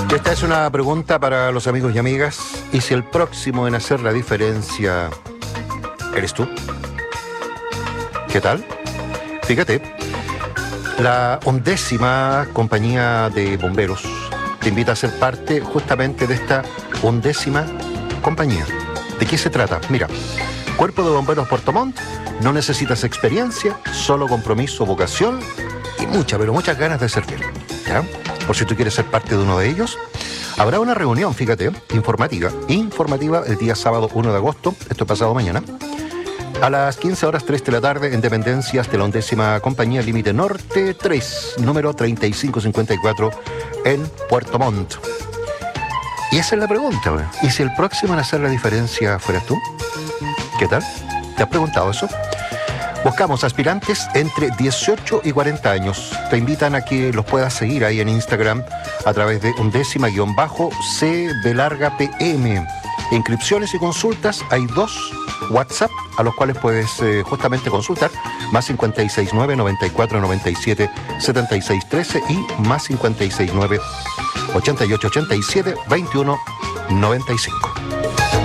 Esta es una pregunta para los amigos y amigas. ¿Y si el próximo en hacer la diferencia eres tú? ¿Qué tal? Fíjate, la 11ª compañía de bomberos te invita a ser parte justamente de esta 11ª compañía. ¿De qué se trata? Mira, Cuerpo de Bomberos Puerto Montt, no necesitas experiencia, solo compromiso, vocación y muchas ganas de servir, ¿ya? Por si tú quieres ser parte de uno de ellos, habrá una reunión, fíjate, informativa el día sábado 1 de agosto, esto es pasado mañana, a las 15:03 de la tarde en dependencias de la 11ª compañía Límite Norte 3, número 3554 en Puerto Montt. Y esa es la pregunta, ¿ve? ¿Y si el próximo en hacer la diferencia fueras tú? ¿Qué tal? ¿Te has preguntado eso? Buscamos aspirantes entre 18 y 40 años. Te invitan a que los puedas seguir ahí en Instagram a través de 11ª_CB_PM. Inscripciones y consultas, hay 2 WhatsApp a los cuales puedes justamente consultar, más 569 94 97 76 13 y más 569 88 87 21 95.